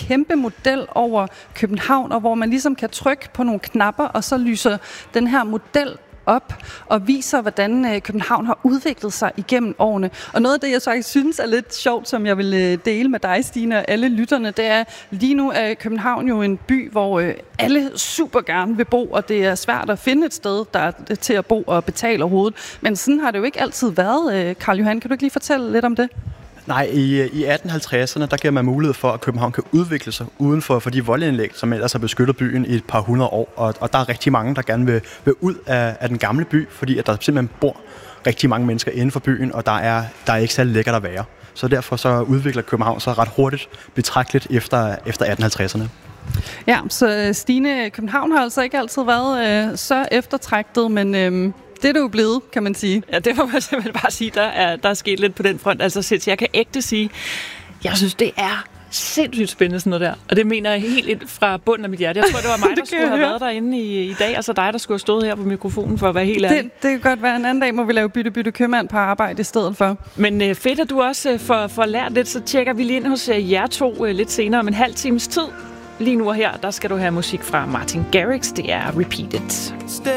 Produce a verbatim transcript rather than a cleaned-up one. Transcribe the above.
kæmpe model over København, og hvor man ligesom kan trykke på nogle knapper, og så lyser den her model op og viser, hvordan øh, København har udviklet sig igennem årene. Og noget af det, jeg faktisk synes er lidt sjovt, som jeg vil øh, dele med dig, Stine, og alle lytterne, det er, lige nu er København jo en by, hvor øh, alle super gerne vil bo, og det er svært at finde et sted, der er til at bo og betale overhovedet. Men sådan har det jo ikke altid været, øh, Karl Johan. Kan du ikke lige fortælle lidt om det? Nej, i, i atten halvtredserne, der giver man mulighed for, at København kan udvikle sig uden for, for de voldindlæg, som ellers har beskyttet byen i et par hundrede år. Og, og der er rigtig mange, der gerne vil, vil ud af, af den gamle by, fordi at der simpelthen bor rigtig mange mennesker inden for byen, og der er, der er ikke særlig lækkert at være. Så derfor så udvikler København sig ret hurtigt betragteligt efter, efter atten halvtredserne. Ja, så Stine, København har altså ikke altid været øh, så eftertragtet, men... Øh Det er det jo blevet, kan man sige. Ja, det må man simpelthen bare sige, der er, der er sket lidt på den front. Altså, så jeg kan ægte sige, jeg synes, det er sindssygt spændende sådan noget der. Og det mener jeg helt ind fra bunden af mit hjerte. Jeg tror, det var mig, der skulle have været derinde i, i dag. Altså dig, der skulle have stået her på mikrofonen for at være helt ærlig. Det, det kan godt være, en anden dag må vi lave bytte-bytte købmand på arbejde i stedet for. Men øh, fedt, at du også øh, får, får lært lidt, så tjekker vi lige ind hos øh, jer to øh, lidt senere om en halv times tid. Lige nu og her, der skal du have musik fra Martin Garrix. Det er Repeat It.